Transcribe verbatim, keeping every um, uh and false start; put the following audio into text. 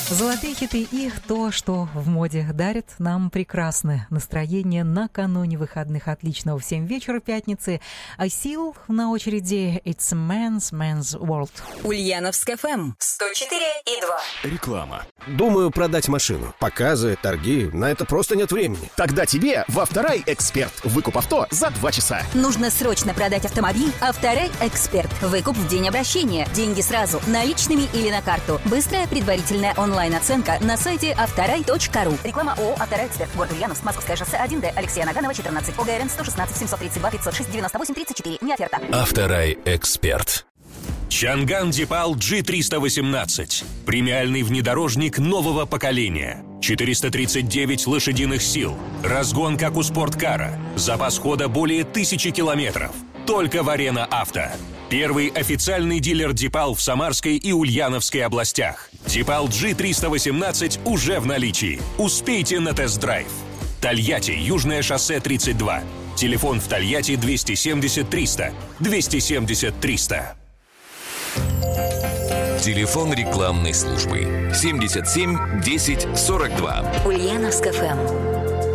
Золотые хиты и то, что в моде, дарит нам прекрасное настроение накануне выходных. Отличного в семь вечера пятницы. А сил на очереди It's a Man's Man's World. Ульяновск эф эм сто четыре и два. Реклама. Думаю продать машину. Показы, торги, на это просто нет времени. Тогда тебе в Авторай Эксперт. Выкуп авто за два часа. Нужно срочно продать автомобиль. Авторай Эксперт. Выкуп в день обращения. Деньги сразу, наличными или на карту. Быстрая предварительная онлайн-оценка на сайте авторай точка ру. Реклама ООО «Авторай Эксперт». Город Ульяновск, Московское шоссе один Д. Алексея Наганова, четырнадцать. ОГРН сто шестнадцать семьсот тридцать два пятьсот шесть девяносто восемь тридцать четыре. Не оферта. Авторай Эксперт. Чанган Дипал джи триста восемнадцать. Премиальный внедорожник нового поколения. четыреста тридцать девять лошадиных сил. Разгон, как у спорткара. Запас хода более тысячи километров. Только в Арена Авто. Первый официальный дилер Дипал в Самарской и Ульяновской областях. Дипал джи триста восемнадцать уже в наличии. Успейте на тест-драйв. Тольятти, Южное шоссе тридцать два. Телефон в Тольятти двести семьдесят триста. двести семьдесят триста. Телефон рекламной службы семьдесят семь десять сорок два. Ульяновск эф эм.